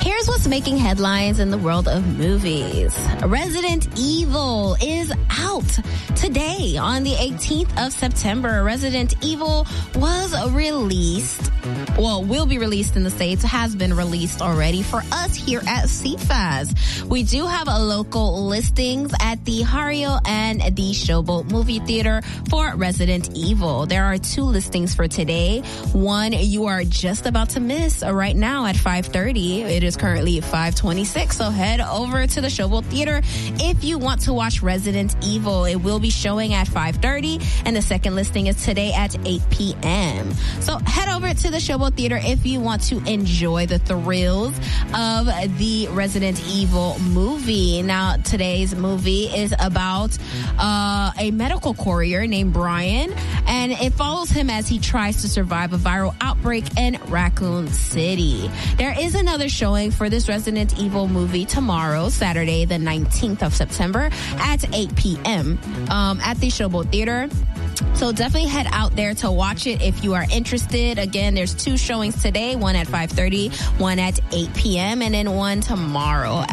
Here's what's making headlines in the world of movies. Resident Evil is out today on the 18th of September. Resident Evil was released. Well, will be released in the States, has been released already for us here at CFAS. We do have a local listings at the Hario and the Showboat movie theater for Resident Evil. There are 2 listings for today. One you are just about to miss right now at 5:30. It is currently 5:26, so head over to the Showboat theater if you want to watch Resident Evil. It will be showing at 5:30, and the second listing is today at 8 p.m. So head over to the Showboat theater if you want to enjoy the thrills of the Resident Evil movie. Now, today's movie is about a medical courier named Brian, and it follows him as he tries to survive a viral outbreak in Raccoon City. There is another showing for this Resident Evil movie tomorrow, Saturday, the 19th of September at 8 p.m. At the Showboat theater. So definitely head out there to watch it if you are interested. Again, there's 2 showings today, one at 5:30, one at 8 p.m., and then one tomorrow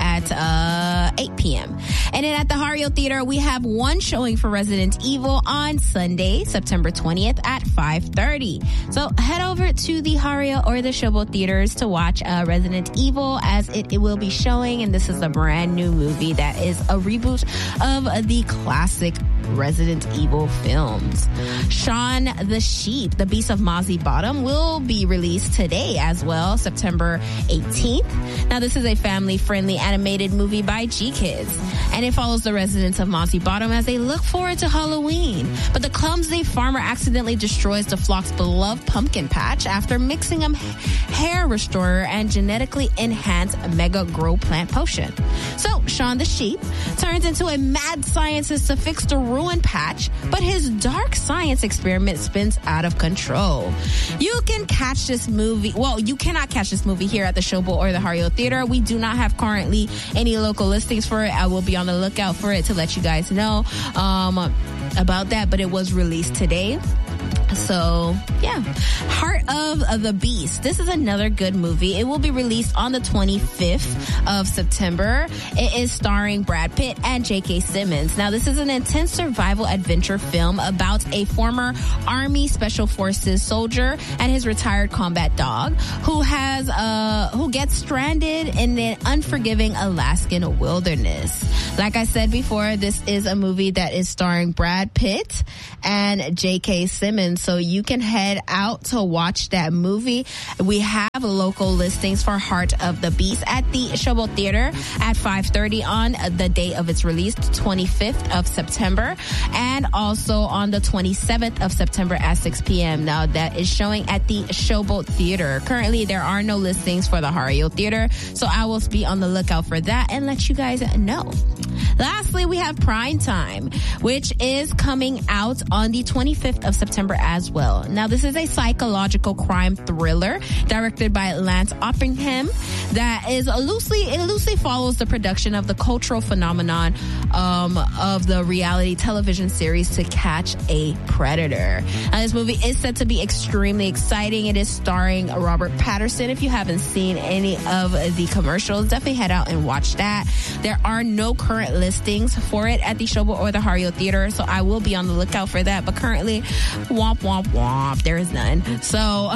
at 8 p.m. And then at the Hario Theater, we have 1 showing for Resident Evil on Sunday, September 20th at 5:30. So head over to the Hario or the Showboat theaters to watch Resident Evil, as it will be showing, and this is a brand new movie that is a reboot of the classic Resident Evil films. Shaun the Sheep, the Beast of Mozzie Bottom, will be released today as well, September 18th. Now, this is a family-friendly animated movie by G-Kids, and it follows the residents of Mozzie Bottom as they look forward to Halloween. But the clumsy farmer accidentally destroys the flock's beloved pumpkin patch after mixing a hair restorer and genetically enhanced Mega Grow plant potion. So, Shaun the Sheep turns into a mad scientist to fix the ruined patch, but his dark science experiment spins out of control. You can catch this movie. Well, you cannot catch this movie here at the Showboat or the Hario Theater. We do not have currently any local listings for it. I will be on the lookout for it to let you guys know about that, but it was released today. So, yeah. Heart of the Beast. This is another good movie. It will be released on the 25th of September. It is starring Brad Pitt and J.K. Simmons. Now, this is an intense survival adventure film about a former Army Special Forces soldier and his retired combat dog who gets stranded in an unforgiving Alaskan wilderness. Like I said before, this is a movie that is starring Brad Pitt and J.K. Simmons. So you can head out to watch that movie. We have local listings for Heart of the Beast at the Showboat Theater at 5:30 on the day of its release, 25th of September, and also on the 27th of September at 6 p.m. Now, that is showing at the Showboat Theater. Currently, there are no listings for the Hario Theater, so I will be on the lookout for that and let you guys know. Lastly, we have Prime Time, which is coming out on the 25th of September as well. Now, this is a psychological crime thriller directed by Lance Oppenheim that is loosely follows the production of the cultural phenomenon of the reality television series To Catch a Predator. Now, this movie is set to be extremely exciting. It is starring Robert Pattinson. If you haven't seen any of the commercials, definitely head out and watch that. There are no current listings for it at the Showboat or the Hario Theater, so I will be on the lookout for that. But currently, womp, womp, womp, there is none. So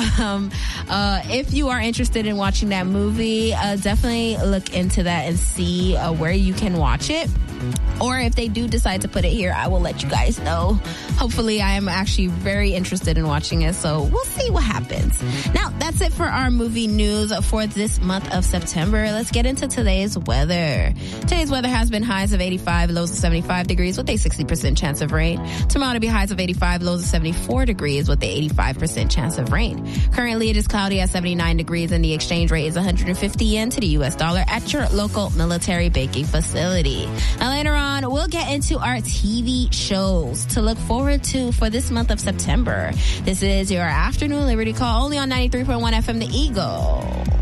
if you are interested in watching that movie, definitely look into that and see where you can watch it. Or if they do decide to put it here, I will let you guys know. Hopefully, I am actually very interested in watching it, so we'll see what happens. Now, that's it for our movie news for this month of September. Let's get into today's weather. Today's weather has been highs of 85, lows of 75 degrees with a 60% chance of rain. Tomorrow to be highs of 85, lows of 74 degrees with a 85% chance of rain. Currently, it is cloudy at 79 degrees and the exchange rate is 150 yen to the U.S. dollar at your local military baking facility. Now, later on, we'll get into our TV shows to look forward to for this month of September. This is your Afternoon Liberty Call only on 93.1 FM The Eagle.